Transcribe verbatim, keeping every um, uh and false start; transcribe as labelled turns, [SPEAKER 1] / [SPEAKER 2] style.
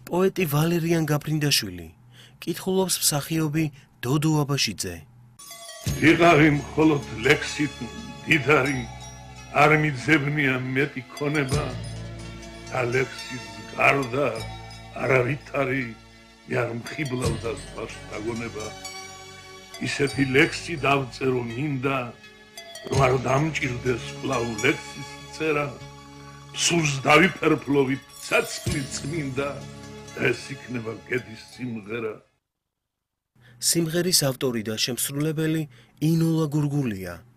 [SPEAKER 1] პოეტი ვალერიან გაფრინდაშვილი კითხულობს მსახიობი დოდო აბაშიძე.
[SPEAKER 2] ვიღარი მხოლოდ ლექსით დიდარი არ მიძებნია მეტი ქონება და ლექსის გარდა არავითარი მე არ მხიბლავდა სხვა შთაგონება ისეთი ლექსი დავწერო მინდა რომ არ დამჭირდეს კვლავ ლექსის წერა სულს დავიფერფლოვით ცაცხვი წმინდა და ეს იქნება გედის სიმღერა.
[SPEAKER 1] სიმღერის ავტორი და შემსრულებელი ინულა გურგულია.